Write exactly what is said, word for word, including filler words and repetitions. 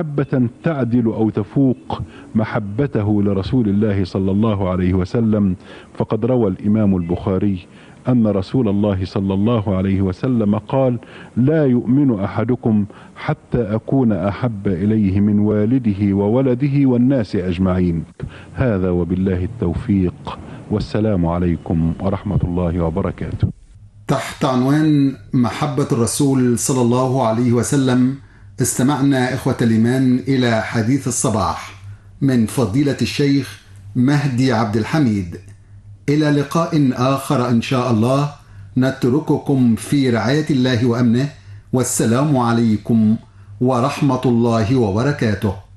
محبة تعدل أو تفوق محبته لرسول الله صلى الله عليه وسلم، فقد روى الإمام البخاري أن رسول الله صلى الله عليه وسلم قال: لا يؤمن أحدكم حتى أكون أحب إليه من والده وولده والناس أجمعين. هذا وبالله التوفيق، والسلام عليكم ورحمة الله وبركاته. تحت عنوان محبة الرسول صلى الله عليه وسلم استمعنا إخوة الإيمان إلى حديث الصباح من فضيلة الشيخ مهدي عبد الحميد. إلى لقاء آخر إن شاء الله، نترككم في رعاية الله وأمنه، والسلام عليكم ورحمة الله وبركاته.